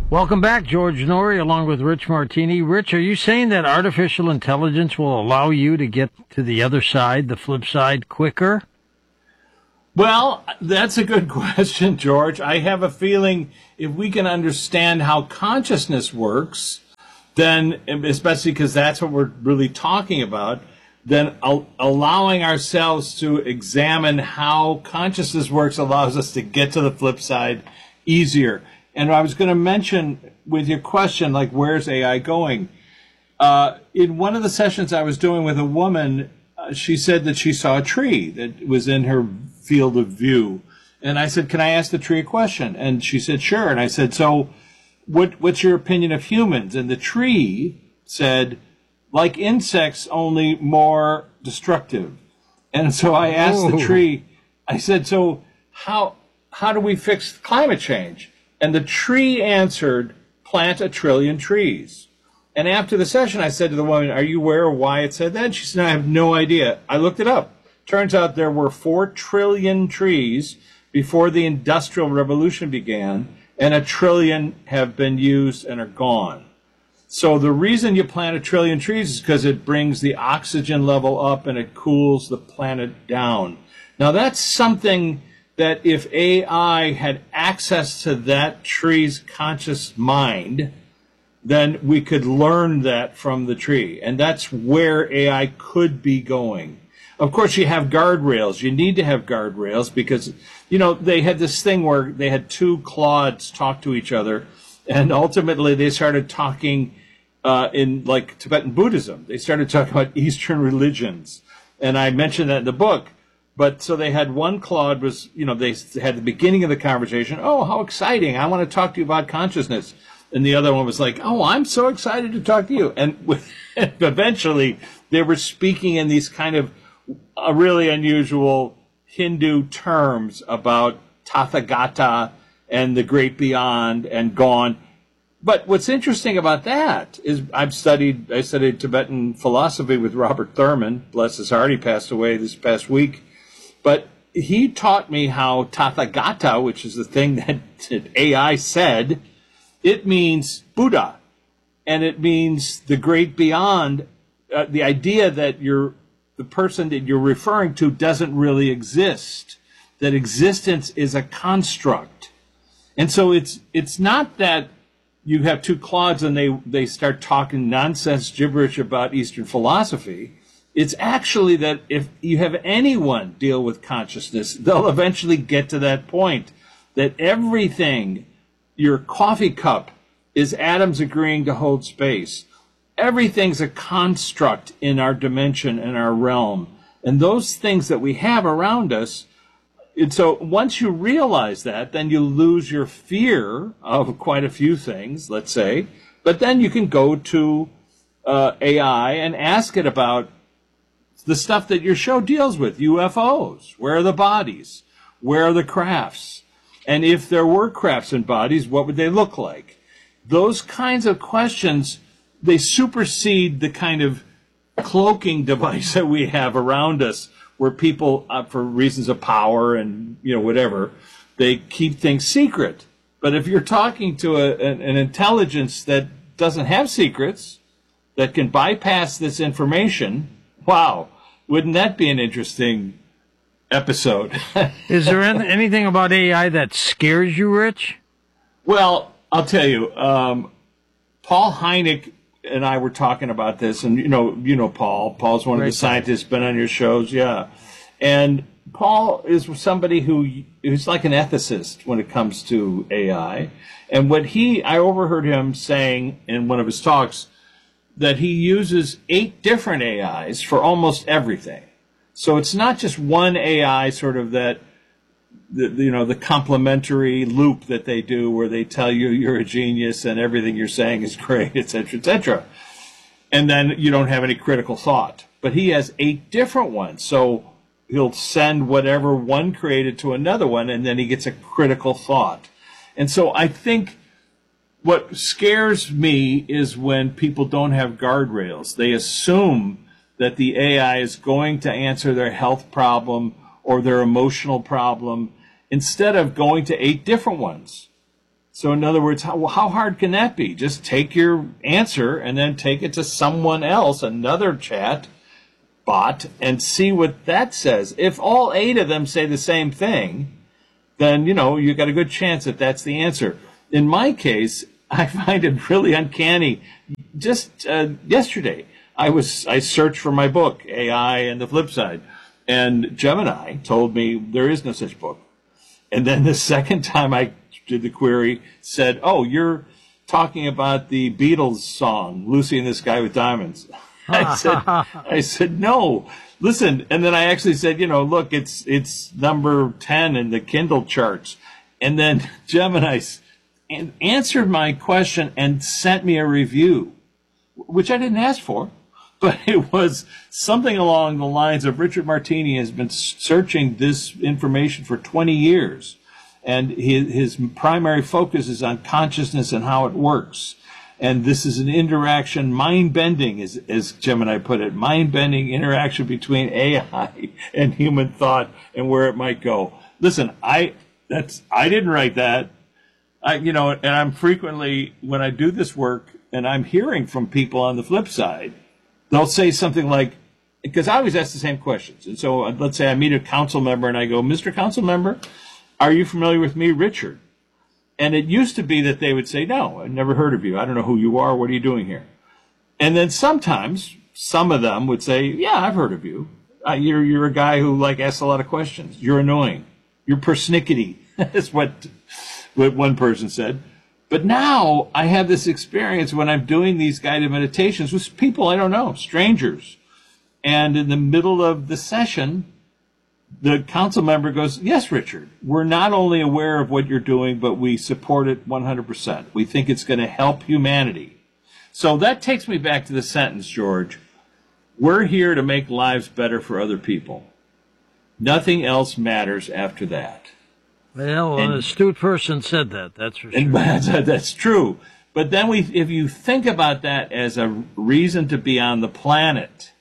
Welcome back, George Noory, along with Rich Martini. Rich, are you saying that artificial intelligence will allow you to get to the other side, the flip side, quicker? Well, that's a good question, George. I have a feeling if we can understand how consciousness works, then, especially because that's what we're really talking about, then allowing ourselves to examine how consciousness works allows us to get to the flip side easier. And I was going to mention with your question, like, where's AI going? In one of the sessions I was doing with a woman, she said that she saw a tree that was in her field of view. And I said, can I ask the tree a question? And she said, sure. And I said, so what's your opinion of humans? And the tree said, like insects, only more destructive. And so I asked the tree, I said, so how do we fix climate change? And the tree answered, plant 1 trillion trees. And after the session, I said to the woman, are you aware of why it said that? She said, I have no idea. I looked it up. Turns out there were 4 trillion trees before the Industrial Revolution began, and 1 trillion have been used and are gone. So the reason you plant 1 trillion trees is because it brings the oxygen level up and it cools the planet down. Now that's something that if AI had access to that tree's conscious mind, then we could learn that from the tree. And that's where AI could be going. Of course, you have guardrails. You need to have guardrails because, they had this thing where they had 2 Claudes talk to each other, and ultimately they started talking in, like, Tibetan Buddhism. They started talking about Eastern religions. And I mentioned that in the book. But so they had one Claude was, they had the beginning of the conversation. Oh, how exciting. I want to talk to you about consciousness. And the other one was like, oh, I'm so excited to talk to you. And eventually they were speaking in these kind of really unusual Hindu terms about Tathagata and the great beyond and gone. But what's interesting about that is I studied Tibetan philosophy with Robert Thurman. Bless his heart, he passed away this past week. But he taught me how Tathagata, which is the thing that AI said, it means Buddha. And it means the great beyond, the idea that the person that you're referring to doesn't really exist, that existence is a construct. And so it's not that you have 2 Claudes and they start talking nonsense gibberish about Eastern philosophy. It's actually that if you have anyone deal with consciousness, they'll eventually get to that point that everything, your coffee cup, is atoms agreeing to hold space. Everything's a construct in our dimension and our realm. And those things that we have around us, and so once you realize that, then you lose your fear of quite a few things, let's say, but then you can go to AI and ask it about the stuff that your show deals with, UFOs. Where are the bodies? Where are the crafts? And if there were crafts and bodies, what would they look like? Those kinds of questions, they supersede the kind of cloaking device that we have around us where people, for reasons of power and, whatever, they keep things secret. But if you're talking to an intelligence that doesn't have secrets, that can bypass this information, wow, wouldn't that be an interesting episode? Is there anything about AI that scares you, Rich? Well, I'll tell you, Paul Hynek and I were talking about this, and you know Paul. Paul's one of the scientists, been on your shows, yeah. And Paul is somebody who's like an ethicist when it comes to AI. And I overheard him saying in one of his talks that he uses 8 different AIs for almost everything. So it's not just one AI sort of that, the complementary loop that they do where they tell you you're a genius and everything you're saying is great, et cetera, et cetera. And then you don't have any critical thought. But he has 8 different ones. So he'll send whatever one created to another one, and then he gets a critical thought. And so I think what scares me is when people don't have guardrails. They assume that the AI is going to answer their health problem or their emotional problem instead of going to 8 different ones. So in other words, how hard can that be? Just take your answer and then take it to someone else, another chat bot, and see what that says. If all 8 of them say the same thing, then, you got a good chance that that's the answer. In my case, I find it really uncanny. Just yesterday, I searched for my book, AI and the Flip Side, and Gemini told me there is no such book. And then the second time I did the query, said, "Oh, you're talking about the Beatles song, Lucy and the Sky with Diamonds." I said, "No, listen." And then I actually said, look, it's number 10 in the Kindle charts. And then Gemini answered my question and sent me a review, which I didn't ask for, but it was something along the lines of Richard Martini has been searching this information for 20 years. And his primary focus is on consciousness and how it works. And this is an interaction, mind-bending, as Gemini put it, mind-bending interaction between AI and human thought and where it might go. Listen, I didn't write that. And I'm frequently, when I do this work and I'm hearing from people on the flip side, they'll say something like, because I always ask the same questions. And so let's say I meet a council member and I go, "Mr. Council Member, are you familiar with me, Richard?" And it used to be that they would say, "No, I've never heard of you. I don't know who you are. What are you doing here?" And then sometimes some of them would say, "Yeah, I've heard of you. You're a guy who asks a lot of questions. You're annoying. You're persnickety." That's what one person said. But now I have this experience when I'm doing these guided meditations with people I don't know, strangers. And in the middle of the session, the council member goes, "Yes, Richard, we're not only aware of what you're doing, but we support it 100%. We think it's going to help humanity." So that takes me back to the sentence, George. We're here to make lives better for other people. Nothing else matters after that. Well, an astute person said that, that's for sure. And that's true. But then if you think about that as a reason to be on the planet,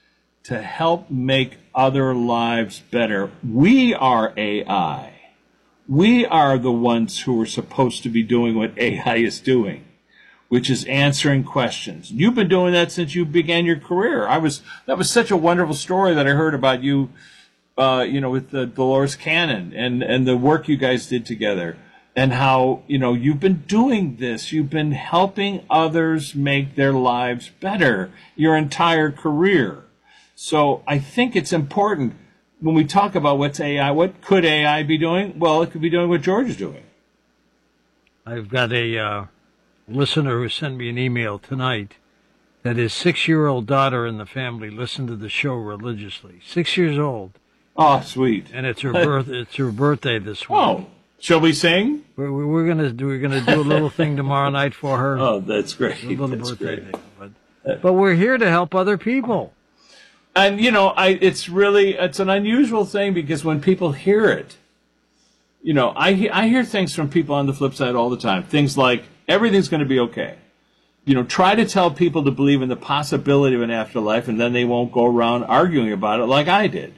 to help make other lives better, we are AI. We are the ones who are supposed to be doing what AI is doing, which is answering questions. You've been doing that since you began your career. That was such a wonderful story that I heard about you, with the Dolores Cannon and the work you guys did together, and how, you've been doing this. You've been helping others make their lives better your entire career. So I think it's important when we talk about what's AI, what could AI be doing? Well, it could be doing what George is doing. I've got a listener who sent me an email tonight that his 6-year-old daughter and the family listen to the show religiously. 6 years old. Oh, sweet! And it's her birthday this week. Oh, shall we sing? We're gonna do a little thing tomorrow night for her. Oh, that's great! A little that's birthday great. thing. But we're here to help other people. And it's an unusual thing, because when people hear it, I hear things from people on the flip side all the time. Things like, everything's going to be okay. Try to tell people to believe in the possibility of an afterlife, and then they won't go around arguing about it like I did.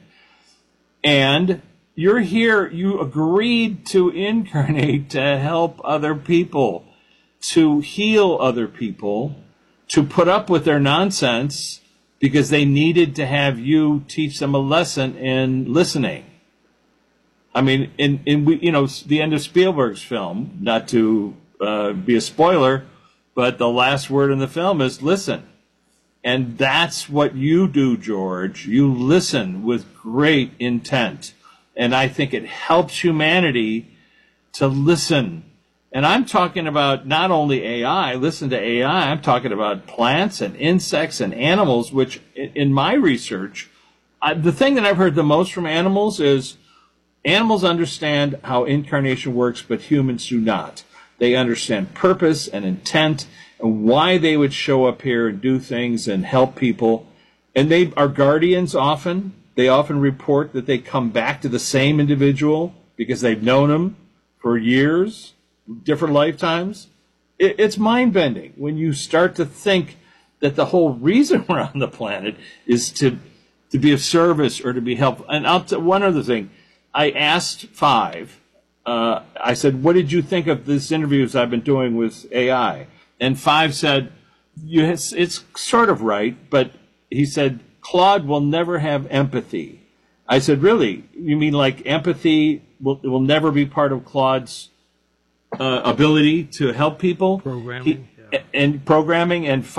And you're here, you agreed to incarnate to help other people, to heal other people, to put up with their nonsense, because they needed to have you teach them a lesson in listening. I mean, the end of Spielberg's film, not to be a spoiler, but the last word in the film is listen. And that's what you do, George. You listen with great intent. And I think it helps humanity to listen. And I'm talking about not only AI, listen to AI, I'm talking about plants and insects and animals, which in my research, the thing that I've heard the most from animals is animals understand how incarnation works, but humans do not. They understand purpose and intent and why they would show up here and do things and help people. And they are guardians often. They often report that they come back to the same individual because they've known him for years, different lifetimes. It's mind-bending when you start to think that the whole reason we're on the planet is to be of service or to be helpful. And one other thing. I asked 5 I said, what did you think of these interviews I've been doing with AI? And 5 said, it's sort of right, but he said, Claude will never have empathy. I said, really? You mean like empathy will never be part of Claude's ability to help people? Programming, And programming, and